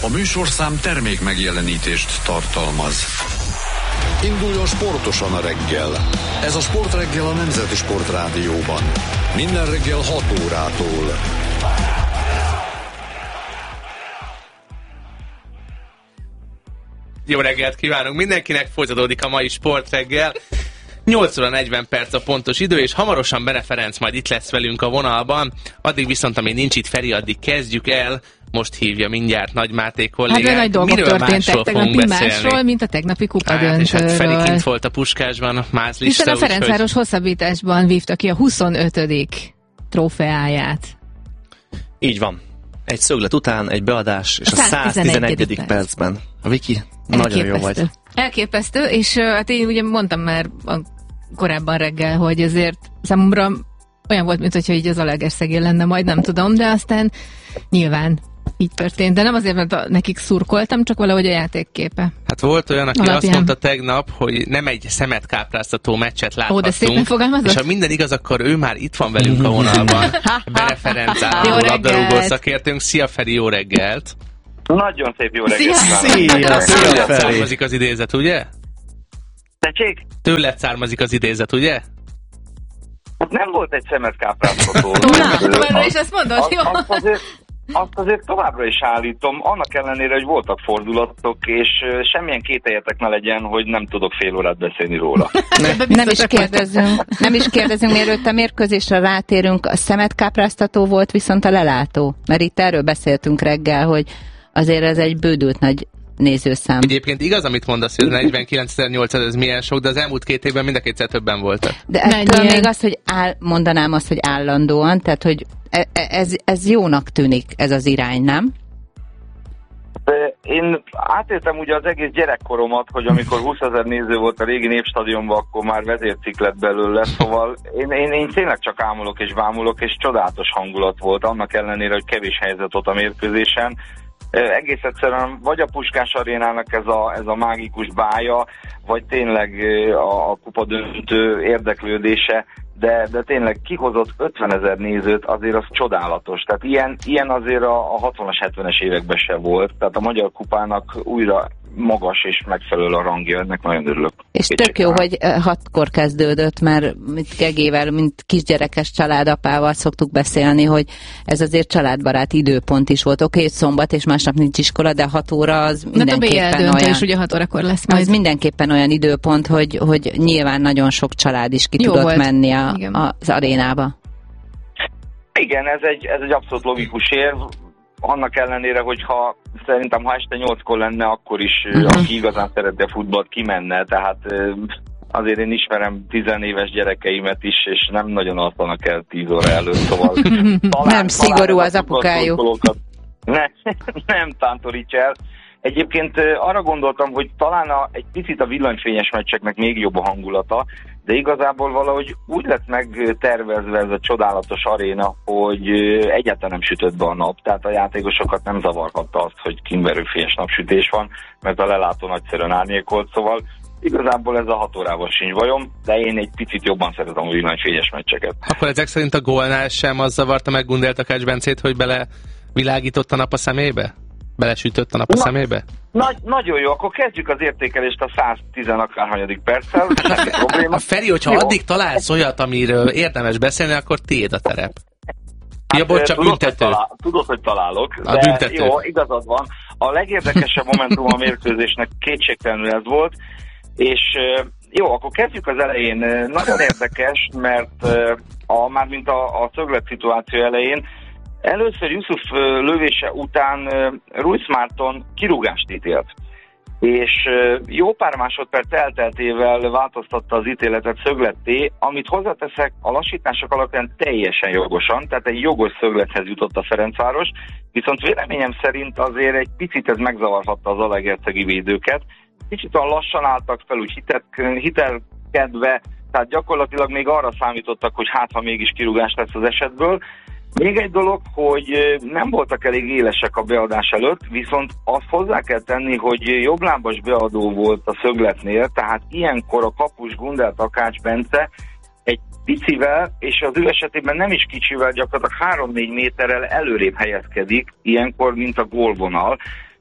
A műsorszám termék megjelenítést tartalmaz. Induljon sportosan a reggel. Ez a Sportreggel a Nemzeti Sportrádióban. Minden reggel 6 órától. Jó reggelt kívánunk mindenkinek, folytatódik a mai Sportreggel. 8 óra 40 perc a pontos idő, és hamarosan Bene Ferenc majd itt lesz velünk a vonalban. Addig viszont, amíg nincs itt Feri, addig kezdjük el. Most hívja mindjárt Nagy Máté kollégát. Hát de nagy dolgok történtek tegnapi másról, mint a tegnapi kupadöntőről. És hát Feri kint volt a Puskásban, a mázlista. Hiszen a Ferencváros hosszabbításban vívta ki a 25. trófeáját. Így van. Egy szöglet után, egy beadás, és a 111. percben. A Viki, nagyon jó vagy. Elképesztő, és hát én ugye mondtam már korábban reggel, hogy azért számomra olyan volt, mintha így az Zalaegerszegén lenne, majd nem tudom, de aztán nyilván így történt. De nem azért, mert nekik szurkoltam, csak valahogy a játékképe. Hát volt olyan, aki alapján azt mondta tegnap, hogy nem egy szemetkápráztató meccset láthattunk. De szépen fogalmazott. És ha minden igaz, akkor ő már itt van velünk a vonalban. Bene Ferenc álló labdarúgó szakértőnk. Szia Feri, jó reggelt! Nagyon szép jó reggelt! Szia Feri! Származik az idézet, ugye? Tessék? Tőled származik az idézet, ugye? Nem volt egy szemetkápráztató. És azt mondod, jó? Azt azért továbbra is állítom, annak ellenére, hogy voltak fordulatok, és semmilyen kételjetek ne legyen, hogy nem tudok fél órát beszélni róla. Nem is kérdezünk, mielőtt a mérkőzésre rátérünk, a szemetkápráztató volt viszont a lelátó. Mert itt erről beszéltünk reggel, hogy azért ez egy bődült nagy nézőszám. Egyébként igaz, amit mondasz, hogy 49.800 ez milyen sok, de az elmúlt 2 évben mind a kétszer többen voltak. De ettől még az, hogy mondanám azt, hogy állandóan, tehát hogy ez jónak tűnik, ez az irány, nem? De én átéltem ugye az egész gyerekkoromat, hogy amikor 20 000 néző volt a régi Népstadionban, akkor már vezércikk lett belőle, szóval én tényleg csak ámulok és bámulok, és csodálatos hangulat volt, annak ellenére, hogy kevés helyzet volt a mérkőzésen. Egész egyszerűen vagy a Puskás arénának ez a mágikus bája, vagy tényleg a kupadöntő érdeklődése, de tényleg kihozott 50 000 nézőt, azért az csodálatos. Tehát ilyen azért a 60-as, 70-es években se volt. Tehát a Magyar Kupának újra magas és megfelelő a rangja, ennek nagyon örülök. És tök jó, hogy 6-kor kezdődött, mert Gegével, mint kisgyerekes családapával szoktuk beszélni, hogy ez azért családbarát időpont is volt. Oké, szombat és másnap nincs iskola, de 6 óra az mindenképpen olyan. És ugye 6 órakor lesz majd. Az mindenképpen olyan időpont, hogy nyilván nagyon sok család is ki tudott menni az arénába. Igen, ez egy abszolút logikus érv. Annak ellenére, hogyha szerintem ha este 8-kor lenne, akkor is aki igazán szereti a futballt, kimenne, tehát azért én ismerem 10 éves gyerekeimet is, és nem nagyon alszanak el 10 óra előtt, szóval nem szigorú az apukájuk. Nem tántorítja el. Egyébként arra gondoltam, hogy talán egy picit a villanyfényes meccseknek még jobb a hangulata, de igazából valahogy úgy lett megtervezve ez a csodálatos aréna, hogy egyáltalán nem sütött be a nap, tehát a játékosokat nem zavarhatta azt, hogy kínverőfényes napsütés van, mert a lelátó nagyszerűen árnyékolt, szóval igazából ez a 6 órával sincs bajom, de én egy picit jobban szeretem a villanyfényes meccseket. Akkor ezek szerint a gólnál sem az zavarta meg Gundélt a Bencét, hogy bele világított a nap a szemébe? Belesütött a nap a szemébe? Nagyon jó, akkor kezdjük az értékelést a 110 akárhanyadik perccel. Feri, hogyha addig találsz olyat, amiről érdemes beszélni, akkor tiéd a terep. Ja, bocs, büntető. Tudod, hogy találok, a de büntető. Jó, igazad van. A legérdekesebb momentum a mérkőzésnek kétségtelenül ez volt, és jó, akkor kezdjük az elején. Nagyon érdekes, mert mármint a szöglet szituáció elején, először Yusuf lövése után Ruiz Márton kirúgást ítélt. És jó pár másodperc elteltével változtatta az ítéletet szögletté, amit hozzáteszek, a lassítások alapján teljesen jogosan, tehát egy jogos szöglethez jutott a Ferencváros, viszont véleményem szerint azért egy picit ez megzavarhatta az zalaegerszegi védőket. Kicsit olyan lassan álltak fel, úgy hitelkedve, tehát gyakorlatilag még arra számítottak, hogy hát ha mégis kirúgás lesz az esetből. Még egy dolog, hogy nem voltak elég élesek a beadás előtt, viszont azt hozzá kell tenni, hogy jobblábas beadó volt a szögletnél, tehát ilyenkor a kapus Gundel Takács Bence egy picivel, és az ő esetében nem is kicsivel, gyakorlatilag 3-4 méterrel előrébb helyezkedik, ilyenkor, mint a gólvonal.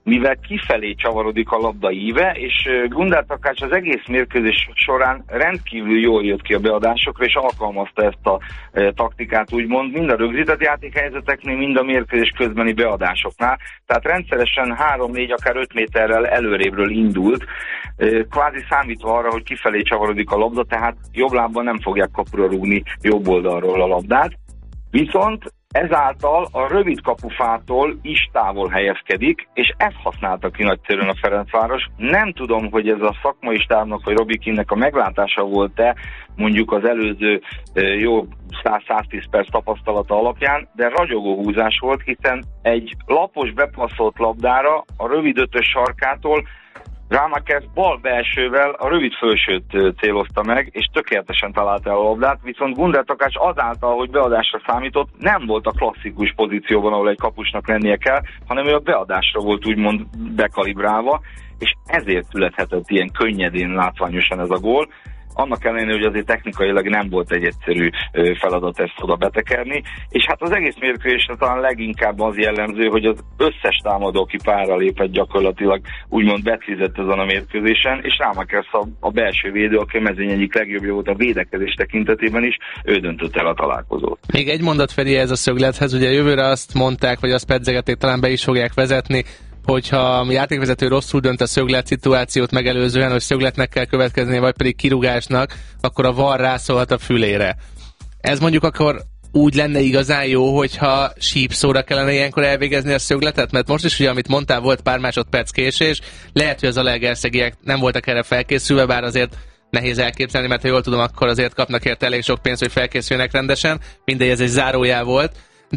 mivel kifelé csavarodik a labda íve, és Gundel Takács az egész mérkőzés során rendkívül jól jött ki a beadásokra, és alkalmazta ezt a taktikát, úgymond, mind a rögzített játékhelyzeteknél, mind a mérkőzés közbeni beadásoknál. Tehát rendszeresen 3-4, akár 5 méterrel előrébről indult, kvázi számítva arra, hogy kifelé csavarodik a labda, tehát jobb lábban nem fogják kapura rúgni jobb oldalról a labdát. Viszont ezáltal a rövid kapufától is távol helyezkedik, és ezt használta ki nagyszerűen a Ferencváros. Nem tudom, hogy ez a szakmai stábnak vagy Robikinnek a meglátása volt-e, mondjuk az előző jó 100-110 perc tapasztalata alapján, de ragyogó húzás volt, hiszen egy lapos bepasszolt labdára a rövid ötös sarkától Rámakers bal belsővel a rövid fölsőt célozta meg, és tökéletesen találta el a labdát, viszont Gundel Takács azáltal, hogy beadásra számított, nem volt a klasszikus pozícióban, ahol egy kapusnak lennie kell, hanem ő a beadásra volt úgymond bekalibrálva, és ezért születhetett ilyen könnyedén, látványosan ez a gól. Annak ellenére, hogy azért technikailag nem volt egy egyszerű feladat ezt oda betekerni, és hát az egész mérkőzésre talán leginkább az jellemző, hogy az összes támadó, aki párra lépett, gyakorlatilag úgymond betlizett ezen a mérkőzésen, és Rámakers a belső védő, aki a mezőny egyik legjobbja volt a védekezés tekintetében is, ő döntött el a találkozót. Még egy mondat, Feri, ez a szöglethez, ugye jövőre azt mondták, vagy azt pedzegették, talán be is fogják vezetni, hogyha a játékvezető rosszul dönt a szöglet szituációt megelőzően, hogy szögletnek kell következnie, vagy pedig kirúgásnak, akkor a VAR rászólhat a fülére. Ez mondjuk akkor úgy lenne igazán jó, hogyha sípszóra kellene ilyenkor elvégezni a szögletet? Mert most is ugye, amit mondtál, volt pár másodperc késés, lehet, hogy az zalaegerszegiek nem voltak erre felkészülve, bár azért nehéz elképzelni, mert ha jól tudom, akkor azért kapnak érte elég sok pénzt, hogy felkészüljenek rendesen. Mindegy, ez egy zárójel volt.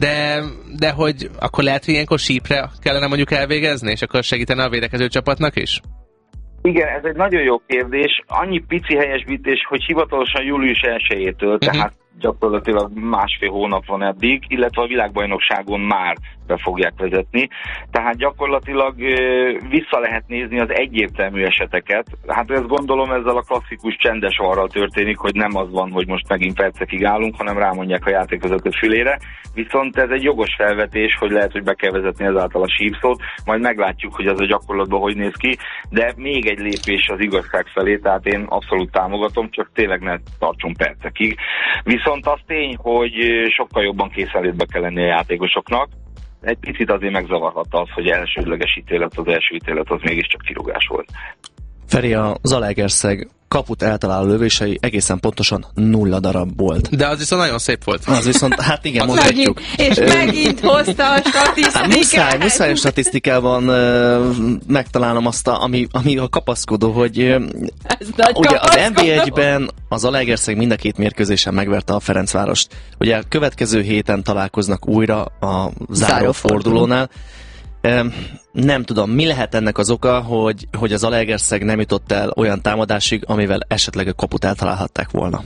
De hogy akkor lehet, hogy ilyenkor sípre kellene mondjuk elvégezni, és akkor segítene a védekező csapatnak is? Igen, ez egy nagyon jó kérdés. Annyi pici helyesbítés, hogy hivatalosan július 1-től, tehát gyakorlatilag másfél hónap van eddig, illetve a világbajnokságon már be fogják vezetni. Tehát gyakorlatilag vissza lehet nézni az egyértelmű eseteket. Hát ezt gondolom ezzel a klasszikus csendes varral történik, hogy nem az van, hogy most megint percekig állunk, hanem rámondják a játékvezető fülére. Viszont ez egy jogos felvetés, hogy lehet, hogy be kell vezetni ezáltal a sípszót, majd meglátjuk, hogy ez a gyakorlatban hogy néz ki, de még egy lépés az igazság felé, tehát én abszolút támogatom, csak tényleg ne tartson percekig. Viszont az tény, hogy sokkal jobban készenlétbe kell lenni a játékosoknak. Egy picit azért megzavarhatta az, hogy elsődleges ítélet, az első ítélet az mégiscsak kirúgás volt. Feri, a Zalaegerszeg kaput eltaláló lövései egészen pontosan 0 darab volt. De az viszont nagyon szép volt. Az viszont, hát igen, mondhatjuk. És megint hozta a statisztikát. Muszáj a statisztikában megtalálnom azt, ami a kapaszkodó, hogy ugye az NB1-ben az Zalaegerszeg mind a két mérkőzésen megverte a Ferencvárost. Ugye a következő héten találkoznak újra a zárófordulónál. Nem tudom, mi lehet ennek az oka, hogy az Zalaegerszeg nem jutott el olyan támadásig, amivel esetleg a kaput eltalálhatták volna.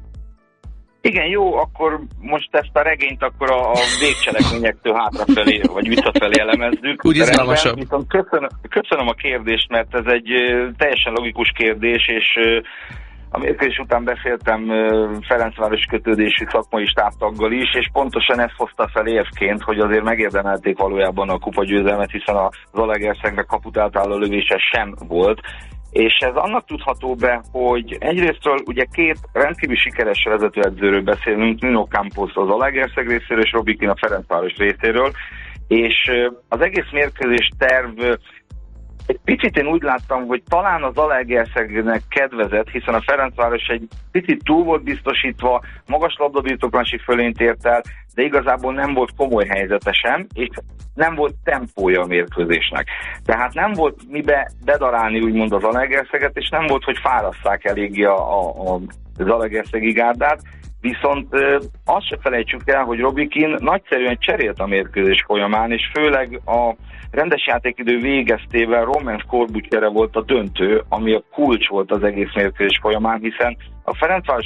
Igen, jó, akkor most ezt a regényt akkor a végcselekményektől hátrafelé, vagy visszafelé elemezzük. Úgy izgalmasabb. Viszont köszönöm a kérdést, mert ez egy teljesen logikus kérdés, és a mérkőzés után beszéltem Ferencváros kötődésű szakmai stábtaggal is, és pontosan ezt hozta fel érvként, hogy azért megérdemelték valójában a kupagyőzelmet, hiszen a Zalaegerszegnek kaput eltálló lövése sem volt. És ez annak tudható be, hogy egyrésztről ugye két rendkívül sikeres vezetőedzőről beszélünk, Nuno Campos az Zalaegerszeg részéről, és Robikin a Ferencváros részéről, és az egész mérkőzés terv egy picit én úgy láttam, hogy talán az Zalaegerszegnek kedvezett, hiszen a Ferencváros egy picit túl volt biztosítva, magas labdabirtoklási fölényt ért el, de igazából nem volt komoly helyzete sem, és nem volt tempója a mérkőzésnek. Tehát nem volt mibe bedarálni úgymond az Zalaegerszeget, és nem volt, hogy fárasszák eléggé a Zalaegerszegi gárdát, viszont azt se felejtsük el, hogy Robikin nagyszerűen cserélt a mérkőzés folyamán, és főleg a rendes játékidő végeztével Roman Skorbutyere volt a döntő, ami a kulcs volt az egész mérkőzés folyamán, hiszen a Ferencváros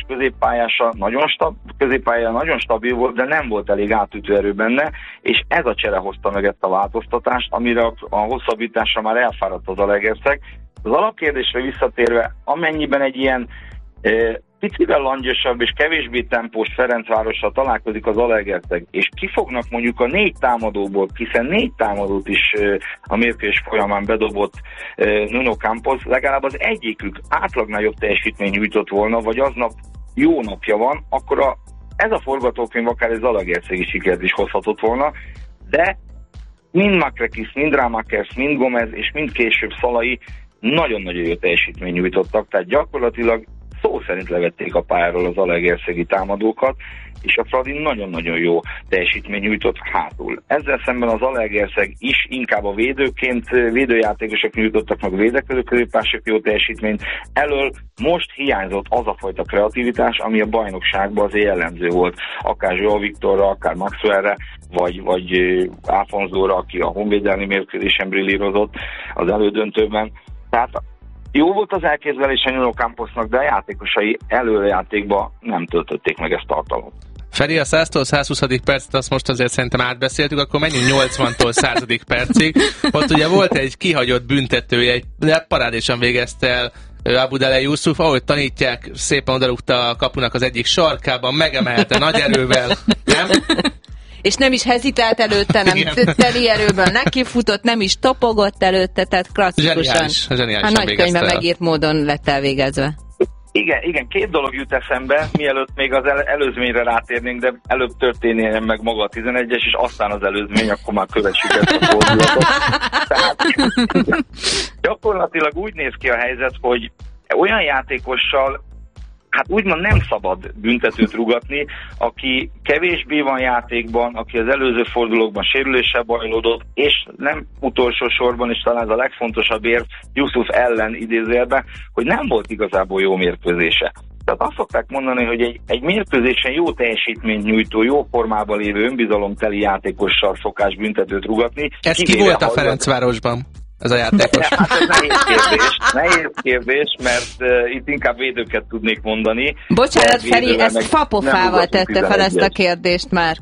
középpályája nagyon stabil volt, de nem volt elég átütő erő benne, és ez a csere hozta meg ezt a változtatást, amire a hosszabbításra már elfáradt az Zalaegerszeg. Az alapkérdésre visszatérve, amennyiben egy ilyen picivel langyosabb és kevésbé tempós Ferencvárossal találkozik az Zalaegerszeg, és kifognak mondjuk a 4 támadóból, hiszen 4 támadót is a mérkőzés folyamán bedobott Nuno Campos, legalább az egyikük átlagnál jobb teljesítmény nyújtott volna, vagy aznap jó napja van, akkor ez a forgatókönyv akár egy zalaegerszegi sikert is hozhatott volna, de mind Makrekis, mind Rámakers, mind Gomez és mind később Szalai nagyon-nagyon jó teljesítmény nyújtottak, tehát gyakorlatilag szó szerint levették a pályáról az zalaegerszegi támadókat, és a Fradi nagyon-nagyon jó teljesítmény nyújtott hátul. Ezzel szemben az Zalaegerszeg is inkább a védőjátékosok nyújtottak meg védekező középpások jó teljesítményt. Elől most hiányzott az a fajta kreativitás, ami a bajnokságban azért jellemző volt. Akár Joao Viktorra, akár Maxwellre, vagy Alfonzóra, aki a honvédelmi mérkőzésen brillírozott az elődöntőben. Tehát jó volt az elképzelése Nuno Camposnak, de a játékosai előjátékba nem töltötték meg ezt tartalmat. Feri, a 100-tól 120. percet azt most azért szerintem átbeszéltük, akkor menjünk 80-tól 100. percig. Ott ugye volt egy kihagyott büntetője, egy parádésan végezte el Abudele Yusuf, ahogy tanítják, szépen odarúgta a kapunak az egyik sarkában, megemelte nagy erővel, nem? És nem is hezitált előtte, nem teli erőből nekifutott, nem is topogott előtte, tehát klasszikusan. Zseniálisan a nagykönyvben megírt módon lett elvégezve. Igen, 2 dolog jut eszembe, mielőtt még az előzményre rátérnénk, de előbb történjen meg maga a 11-es, és aztán az előzmény, akkor már kövessük ezt a fordulatot. Tehát gyakorlatilag úgy néz ki a helyzet, hogy olyan játékossal, hát úgymond nem szabad büntetőt rugatni, aki kevésbé van játékban, aki az előző fordulókban sérüléssel bajlódott, és nem utolsó sorban, és talán ez a legfontosabb érv Yusuf ellen idézőjelben, hogy nem volt igazából jó mérkőzése. Tehát azt szokták mondani, hogy egy mérkőzésen jó teljesítményt nyújtó, jó formában lévő önbizalomteli játékossal szokás büntetőt rugatni. Ez ki volt a Ferencvárosban? Ez a játékos. Hát ez nehéz kérdés, mert itt inkább védőket tudnék mondani. Bocsánat, Feri, ezt fapofával tette fel ezt a kérdést már.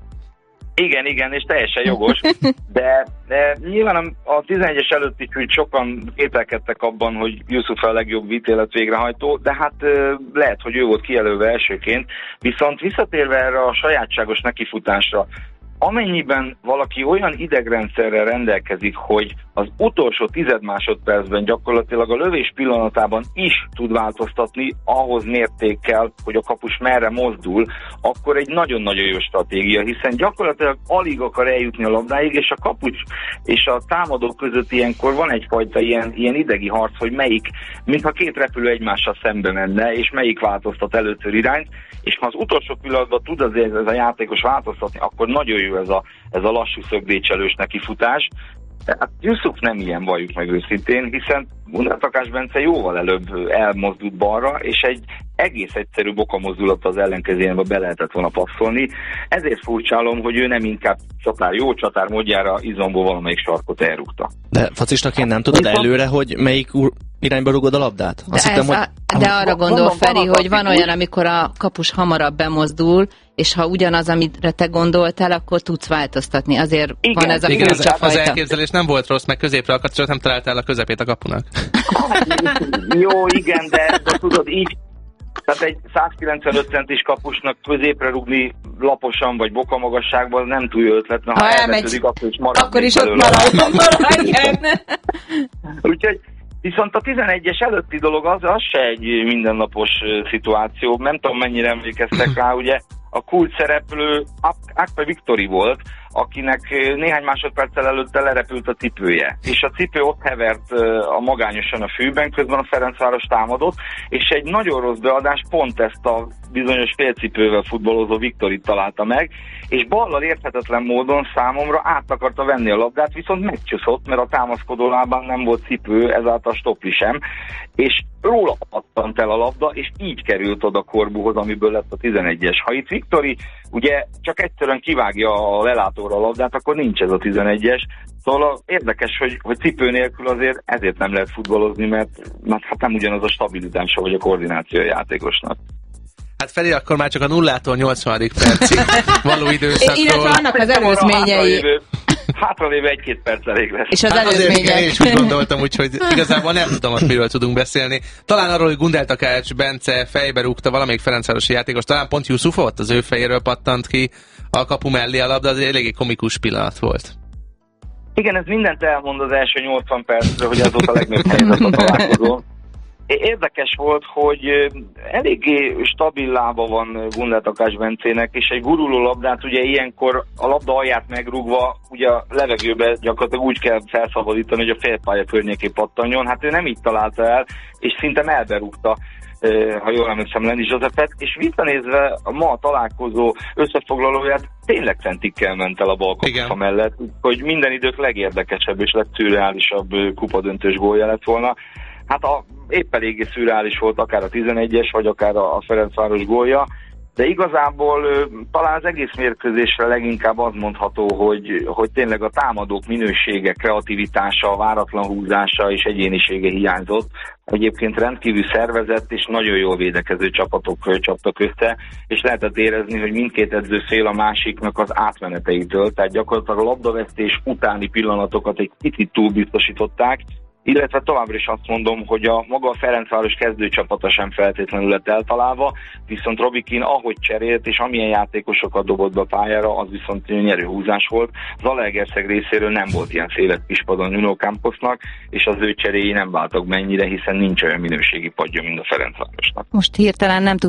Igen, és teljesen jogos, de nyilván a 11-es előtt is úgy sokan kételkedtek abban, hogy Yusuf a legjobb ítélet végrehajtó, de hát lehet, hogy ő volt kijelölve elsőként, viszont visszatérve erre a sajátságos nekifutásra, amennyiben valaki olyan idegrendszerrel rendelkezik, hogy az utolsó 10 másodpercben gyakorlatilag a lövés pillanatában is tud változtatni ahhoz mértékkel, hogy a kapus merre mozdul, akkor egy nagyon-nagyon jó stratégia, hiszen gyakorlatilag alig akar eljutni a labdáig, és a kapus és a támadó között ilyenkor van egyfajta ilyen idegi harc, hogy melyik, mintha 2 repülő egymással szembe menne, és melyik változtat először irányt, és ha az utolsó pillanatban tud azért ez a játékos változtatni, akkor nagyon jó ez a lassú szögdécselős nekifutás. Hát Yusuf nem ilyen, valljuk meg őszintén, hiszen Gunnar Takás Bence jóval előbb elmozdult balra, és egy egész egyszerű bokamozdulat az ellenkezőjébe be lehetett volna passzolni. Ezért furcsálom, hogy ő nem inkább jó csatár módjára izomból valamelyik sarkot elrúgta. De Facisnak nem tudod előre, hogy melyik irányba rúgod a labdát? De arra gondol, Feri, hogy van olyan, amikor a kapus hamarabb bemozdul, és ha ugyanaz, amire te gondoltál, akkor tudsz változtatni. Azért van ez a furcsa fajta. Az elképzelés nem volt rossz, meg középre akadt, csak nem találtál a közepét a kapunak. Jó, igen, de tudod, így tehát egy 195 centis kapusnak középre rúgni laposan vagy bokamagasságban nem túl jó ötlet, mert ha elvetődik, akkor is ott maradjon. Úgyhogy viszont a 11-es előtti dolog az se egy mindennapos szituáció. Nem tudom, mennyire emlékeztek rá, ugye a kult szereplő Akpe Viktori volt, akinek néhány másodperccel előtte lerepült a cipője. És a cipő ott hevert magányosan a fűben, közben a Ferencváros támadott, és egy nagyon rossz beadás pont ezt a bizonyos félcipővel futballozó Viktorit találta meg, és ballal érthetetlen módon számomra át akarta venni a labdát, viszont megcsúszott, mert a támaszkodó lábán nem volt cipő, ezáltal stopli sem, és róla pattant el a labda, és így került oda Korbuhoz, amiből lett a 11-es. Ha itt Viktori ugye csak egyszerűen kivágja a lelátóra a labdát, akkor nincs ez a 11-es. Szóval érdekes, hogy cipő nélkül azért ezért nem lehet futballozni, mert hát nem ugyanaz a stabilitása vagy a koordináció a játékosnak. Hát Feri, akkor már csak a 0-tól 80. percig való időszakról. Illetve annak az előzményei. Hátraléve 1-2 perc elég lesz. És az előzmények. Én is úgy gondoltam, úgyhogy igazából nem tudom, hogy miről tudunk beszélni. Talán arról, hogy Gundel Takács Bence fejbe rúgta valamelyik ferencvárosi játékos, talán pont Yusufot, az ő fejéről pattant ki a kapu mellé a labda, az egy eléggé komikus pillanat volt. Igen, ez mindent elmond az első 80 percre, hogy ez volt a legnagyobb helyzet a találkozó. Érdekes volt, hogy eléggé stabil lába van Gundel Takács Bencének, és egy guruló labdát ugye ilyenkor a labda alját megrúgva, ugye a levegőbe gyakorlatilag úgy kell felszabadítani, hogy a félpálya környéké pattanjon. Hát ő nem így találta el, és szinte melberúgta, ha jól emlékszem, Lenny Josephet, és visszanézve ma a találkozó összefoglalóját, tényleg centikkel ment el a bal kapufa mellett, hogy minden idők legérdekesebb és legszürreálisabb kupadöntős gólja lett volna. Hát épp eléggé szürreális volt akár a 11-es, vagy akár a Ferencváros gólja, de igazából talán az egész mérkőzésre leginkább az mondható, hogy tényleg a támadók minősége, kreativitása, váratlan húzása és egyénisége hiányzott. Egyébként rendkívül szervezett és nagyon jól védekező csapatok csaptak össze, és lehetett érezni, hogy mindkét edző fél a másiknak az átmeneteitől, tehát gyakorlatilag a labdavesztés utáni pillanatokat egy kicsit túlbiztosították, illetve továbbra is azt mondom, hogy a maga a Ferencváros kezdőcsapata sem feltétlenül lett eltalálva, viszont Robikin ahogy cserélt és amilyen játékosokat dobott be a pályára, az viszont nyerőhúzás volt. Zalaegerszeg részéről nem volt ilyen széles kispadon Nuno Camposnak, és az ő cseréi nem váltak mennyire, hiszen nincs olyan minőségi padja, mint a Ferencvárosnak. Most hirtelen nem